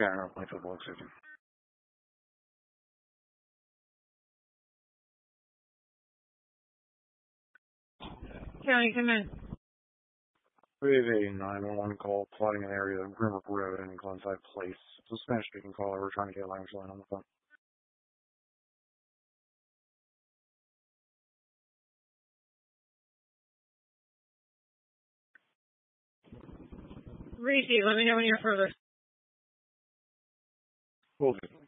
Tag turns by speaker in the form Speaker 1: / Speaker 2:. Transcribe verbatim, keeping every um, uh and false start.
Speaker 1: Yeah, I know, Plainfield Block sixty.
Speaker 2: County, come in.
Speaker 1: We have a nine one one call plotting an area of Grimrock Road and Glenside Place. It's a Spanish-speaking caller. We're trying to get language line on the phone.
Speaker 2: Reese, let me know when you're further.
Speaker 1: Will do.